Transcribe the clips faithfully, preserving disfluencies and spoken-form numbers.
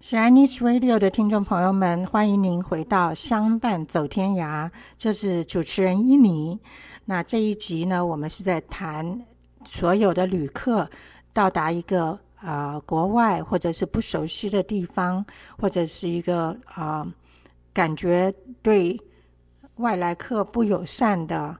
Chinese Radio 的听众朋友们，欢迎您回到相伴走天涯，这是主持人伊妮。那这一集呢，我们是在谈所有的旅客到达一个呃国外或者是不熟悉的地方，或者是一个呃感觉对外来客不友善的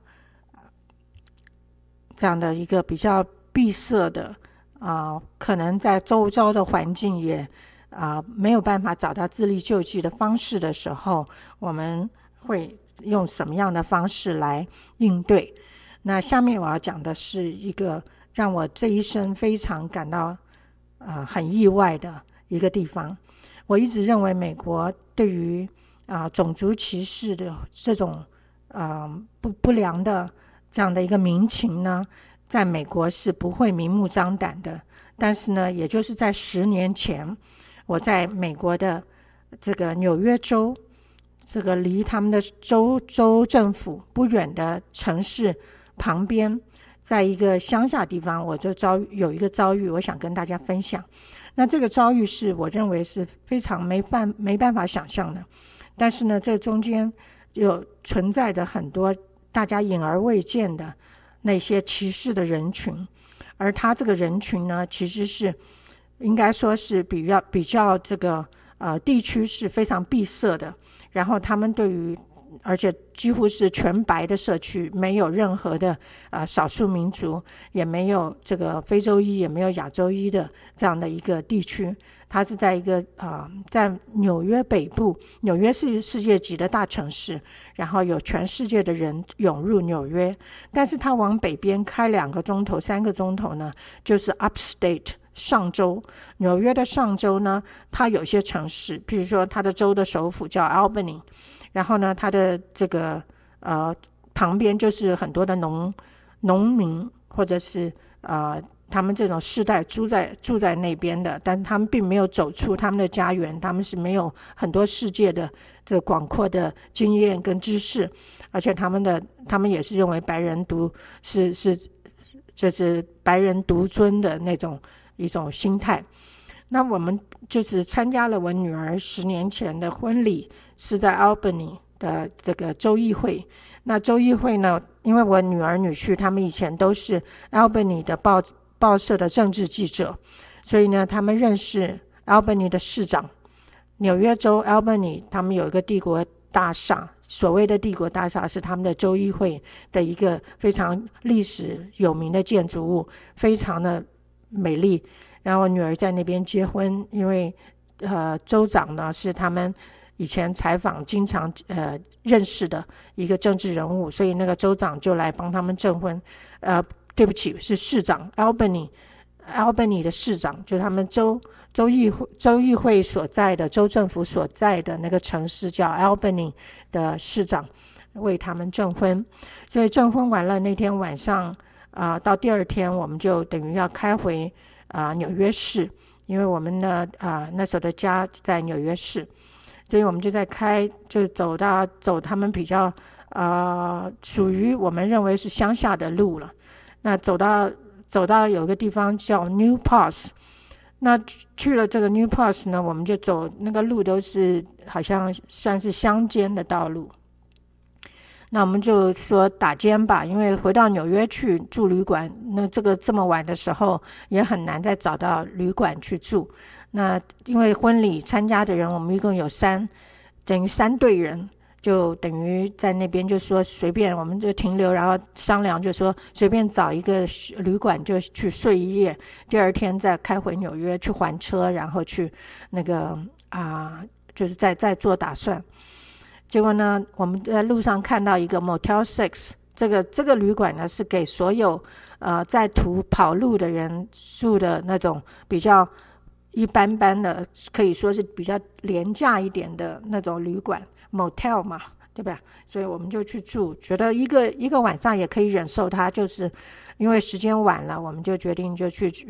这样的一个比较闭塞的啊、呃，可能在周遭的环境也啊、呃，没有办法找到自力救济的方式的时候，我们会用什么样的方式来应对？那下面我要讲的是一个让我这一生非常感到呃很意外的一个地方。我一直认为美国对于啊、呃、种族歧视的这种呃不不良的这样的一个民情呢，在美国是不会明目张胆的。但是呢，也就是在十年前，我在美国的这个纽约州，这个离他们的州州政府不远的城市旁边，在一个乡下地方，我就遭有一个遭遇，我想跟大家分享。那这个遭遇是我认为是非常没办没办法想象的，但是呢，这中间有存在着很多大家隐而未见的那些歧视的人群，而他这个人群呢，其实是应该说是比较比较这个呃地区是非常闭塞的，然后他们对于而且几乎是全白的社区，没有任何的呃少数民族，也没有这个非洲裔，也没有亚洲裔的这样的一个地区。它是在一个呃在纽约北部，纽约是世界级的大城市，然后有全世界的人涌入纽约，但是它往北边开两个钟头三个钟头呢，就是 upstate 上州。纽约的上州呢，它有些城市，比如说它的州的首府叫 Albany， 然后呢它的这个呃旁边就是很多的农农民，或者是呃他们这种世代住在住在那边的，但他们并没有走出他们的家园，他们是没有很多世界的这广阔的经验跟知识，而且他们的他们也是认为白人独是是就是白人独尊的那种一种心态。那我们就是参加了我女儿十年前的婚礼，是在 Albany 的这个州议会。那州议会呢，因为我女儿女婿他们以前都是 Albany 的报报社的政治记者，所以呢他们认识 Albany 的市长。纽约州 Albany 他们有一个帝国大厦，所谓的帝国大厦是他们的州议会的一个非常历史有名的建筑物，非常的美丽。然后我女儿在那边结婚，因为呃州长呢是他们以前采访经常呃认识的一个政治人物，所以那个州长就来帮他们证婚。呃对不起，是市长 Albany Albany 的市长，就是他们州州议会州议会所在的州政府所在的那个城市叫 Albany 的市长为他们证婚。所以证婚完了那天晚上啊、呃，到第二天我们就等于要开回啊、呃、纽约市，因为我们呢啊、呃、那时候的家在纽约市，所以我们就在开就走到走他们比较呃属于我们认为是乡下的路了。那走到走到有个地方叫 New Pass， 那去了这个 New Pass 呢，我们就走那个路都是好像算是乡间的道路。那我们就说打尖吧，因为回到纽约去住旅馆，那这个这么晚的时候也很难再找到旅馆去住。那因为婚礼参加的人我们一共有三等于三队人，就等于在那边就说随便我们就停留，然后商量就说随便找一个旅馆就去睡一夜，第二天再开回纽约去还车，然后去那个啊、呃、就是再再做打算。结果呢我们在路上看到一个 Motel Six， 这个这个旅馆呢是给所有呃在途跑路的人住的那种比较一般般的，可以说是比较廉价一点的那种旅馆 Motel 嘛，对吧？所以我们就去住，觉得一个一个晚上也可以忍受它，就是因为时间晚了，我们就决定就去